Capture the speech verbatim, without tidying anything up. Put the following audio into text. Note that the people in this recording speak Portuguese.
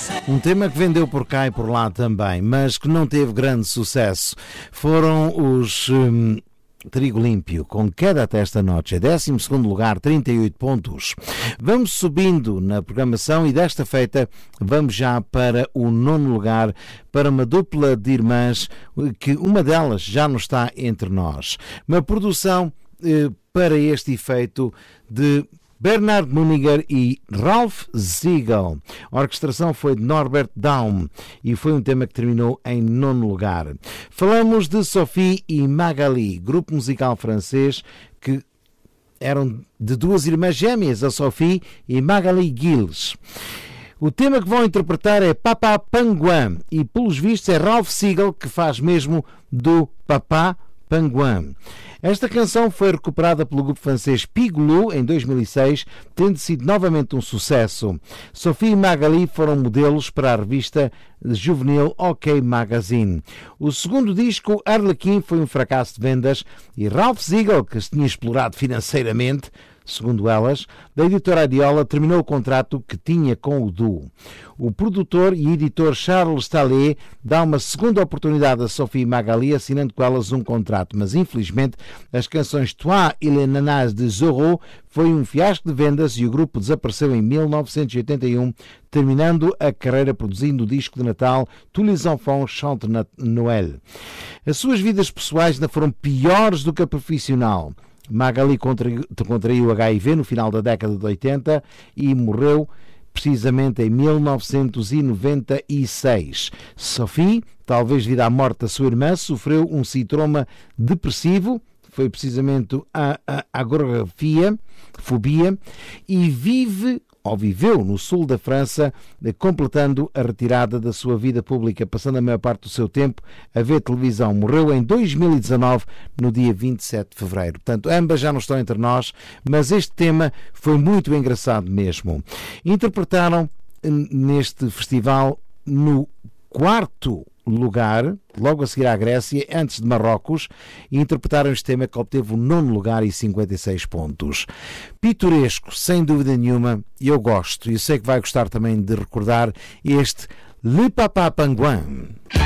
Um tema que vendeu por cá e por lá também, mas que não teve grande sucesso, foram os hum, Trigo Límpio, com Queda até esta noite, décimo segundo lugar, trinta e oito pontos. Vamos subindo na programação e desta feita vamos já para o nono lugar, para uma dupla de irmãs, que uma delas já não está entre nós. Uma produção eh, para este efeito de Bernard Muniger e Ralph Siegel. A orquestração foi de Norbert Daum e foi um tema que terminou em nono lugar. Falamos de Sophie e Magali, grupo musical francês que eram de duas irmãs gêmeas, a Sophie e Magali Gilles. O tema que vão interpretar é Papa Pangouin e, pelos vistos, é Ralph Siegel que faz mesmo do Papa Pangouin. Esta canção foi recuperada pelo grupo francês Pigoulou em dois mil e seis, tendo sido novamente um sucesso. Sophie e Magali foram modelos para a revista juvenil OK Magazine. O segundo disco, Harlequin, foi um fracasso de vendas e Ralph Siegel, que se tinha explorado financeiramente, segundo elas, da editora Adiola, terminou o contrato que tinha com o duo. O produtor e editor Charles Tallet dá uma segunda oportunidade a Sophie e Magali, assinando com elas um contrato, mas infelizmente as canções Toi et les Nanas de Zorro foi um fiasco de vendas e o grupo desapareceu em mil novecentos e oitenta e um, terminando a carreira produzindo o disco de Natal Tous les enfants chantent Noël. As suas vidas pessoais ainda foram piores do que a profissional. Magali contraiu, contraiu H I V no final da década de oitenta e morreu precisamente em mil novecentos e noventa e seis. Sophie, talvez devido à morte da sua irmã, sofreu um sindrome depressivo, foi precisamente a, a agorafobia, fobia, e vive ou viveu no sul da França, completando a retirada da sua vida pública, passando a maior parte do seu tempo a ver televisão. Morreu em dois mil e dezanove, no dia vinte e sete de fevereiro. Portanto, ambas já não estão entre nós, mas este tema foi muito engraçado mesmo. Interpretaram neste festival no quarto lugar, logo a seguir à Grécia, antes de Marrocos, e interpretaram este tema que obteve o nono lugar e cinquenta e seis pontos. Pitoresco, sem dúvida nenhuma, e eu gosto, e sei que vai gostar também de recordar este Le Papa Pangouin.